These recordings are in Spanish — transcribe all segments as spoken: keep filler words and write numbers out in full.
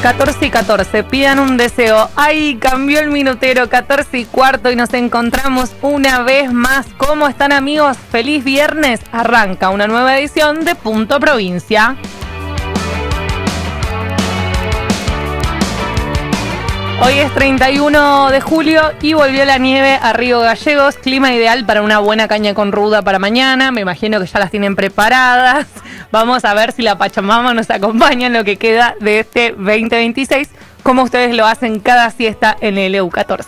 catorce y catorce, pidan un deseo. ¡Ay, cambió el minutero! catorce y cuarto y nos encontramos una vez más. ¿Cómo están, amigos? ¡Feliz viernes! Arranca una nueva edición de Punto Provincia. Hoy es treinta y uno de julio y volvió la nieve a Río Gallegos. Clima ideal para una buena caña con ruda para mañana. Me imagino que ya las tienen preparadas. Vamos a ver si la Pachamama nos acompaña en lo que queda de este veinte veintiséis, como ustedes lo hacen cada siesta en el E U catorce.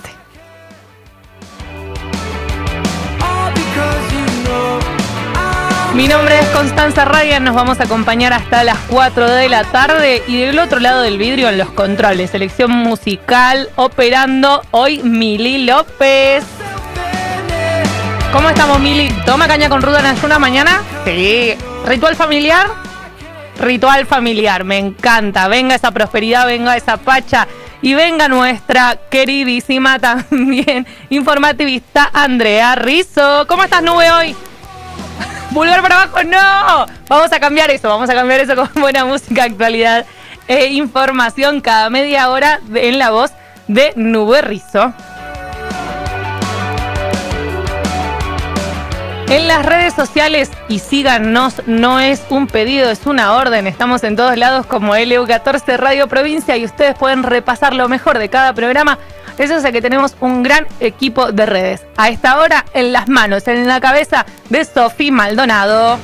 Mi nombre es Constanza Ryan, nos vamos a acompañar hasta las cuatro de la tarde y del otro lado del vidrio en los controles, selección musical, operando hoy Mili López. ¿Cómo estamos, Mili? ¿Toma caña con ruda en ayuna mañana? Sí. ¿Ritual familiar? Ritual familiar, me encanta. Venga esa prosperidad, venga esa pacha y venga nuestra queridísima también informativista Andrea Rizzo. ¿Cómo estás, nube, hoy? ¡Volver para abajo! ¡No! Vamos a cambiar eso, vamos a cambiar eso con buena música, actualidad e información cada media hora en la voz de Nube Rizzo. En las redes sociales, y síganos, no es un pedido, es una orden. Estamos en todos lados como L U catorce Radio Provincia y ustedes pueden repasar lo mejor de cada programa. Eso es que tenemos un gran equipo de redes. A esta hora, en las manos, en la cabeza de Sofi Maldonado.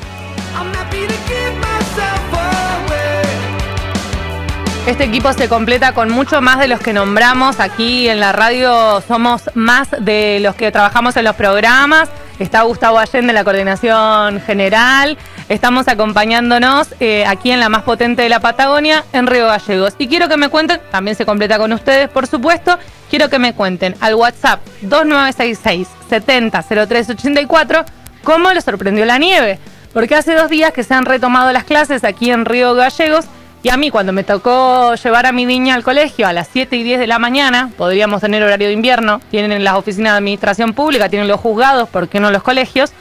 Este equipo se completa con mucho más de los que nombramos. Aquí en la radio somos más de los que trabajamos en los programas. Está Gustavo Allende en la coordinación general. Estamos acompañándonos eh, aquí en la más potente de la Patagonia, en Río Gallegos. Y quiero que me cuenten, también se completa con ustedes, por supuesto, quiero que me cuenten al WhatsApp dos nueve seis seis, setenta, cero tres ochenta y cuatro cómo les sorprendió la nieve. Porque hace dos días que se han retomado las clases aquí en Río Gallegos. Y a mí, cuando me tocó llevar a mi niña al colegio a las siete y diez de la mañana, podríamos tener horario de invierno, tienen las oficinas de administración pública, tienen los juzgados, ¿por qué no los colegios?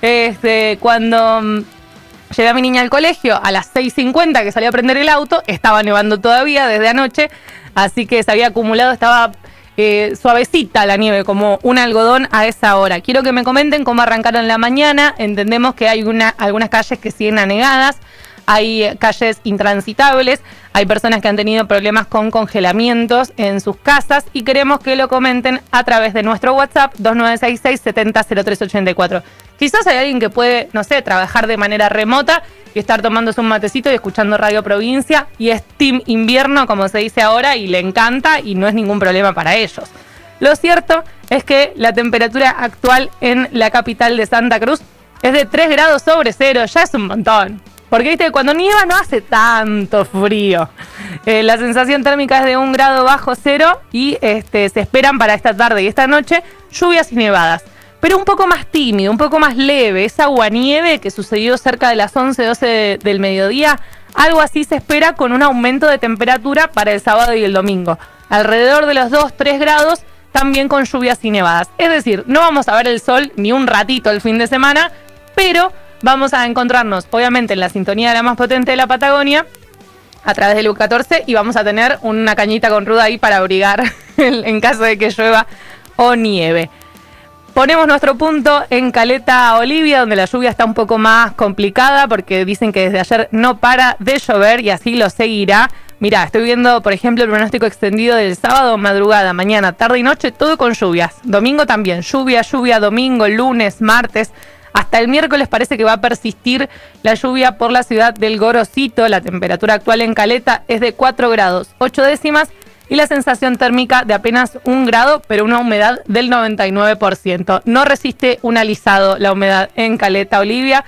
Este, cuando um, llevé a mi niña al colegio a las seis cincuenta, que salí a prender el auto, estaba nevando todavía desde anoche, así que se había acumulado, estaba eh, suavecita la nieve, como un algodón a esa hora. Quiero que me comenten cómo arrancaron la mañana. Entendemos que hay una, algunas calles que siguen anegadas. Hay calles intransitables, hay personas que han tenido problemas con congelamientos en sus casas y queremos que lo comenten a través de nuestro WhatsApp dos nueve seis seis, setenta, cero tres ochenta y cuatro. Quizás hay alguien que puede, no sé, trabajar de manera remota y estar tomándose un matecito y escuchando Radio Provincia y es Team Invierno, como se dice ahora, y le encanta y no es ningún problema para ellos. Lo cierto es que la temperatura actual en la capital de Santa Cruz es de tres grados sobre cero, ya es un montón. Porque, viste, cuando nieva no hace tanto frío. Eh, la sensación térmica es de un grado bajo cero y este, se esperan para esta tarde y esta noche lluvias y nevadas. Pero un poco más tímido, un poco más leve. Esa aguanieve que sucedió cerca de las once, doce de, del mediodía, algo así se espera con un aumento de temperatura para el sábado y el domingo. Alrededor de los dos, tres grados, también con lluvias y nevadas. Es decir, no vamos a ver el sol ni un ratito el fin de semana, pero vamos a encontrarnos, obviamente, en la sintonía de la más potente de la Patagonia, a través del E U catorce, y vamos a tener una cañita con ruda ahí para abrigar en caso de que llueva o nieve. Ponemos nuestro punto en Caleta Olivia, donde la lluvia está un poco más complicada, porque dicen que desde ayer no para de llover y así lo seguirá. Mirá, estoy viendo, por ejemplo, el pronóstico extendido del sábado, madrugada, mañana, tarde y noche, todo con lluvias. Domingo también, lluvia, lluvia, domingo, lunes, martes. Hasta el miércoles parece que va a persistir la lluvia por la ciudad del Gorosito. La temperatura actual en Caleta es de cuatro grados, ocho décimas y la sensación térmica de apenas un grado, pero una humedad del noventa y nueve por ciento. No resiste un alisado la humedad en Caleta Olivia.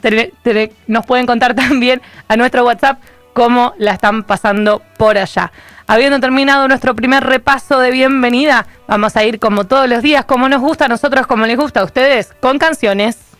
Nos pueden contar también a nuestro WhatsApp cómo la están pasando por allá. Habiendo terminado nuestro primer repaso de bienvenida, vamos a ir como todos los días, como nos gusta a nosotros, como les gusta a ustedes, con canciones.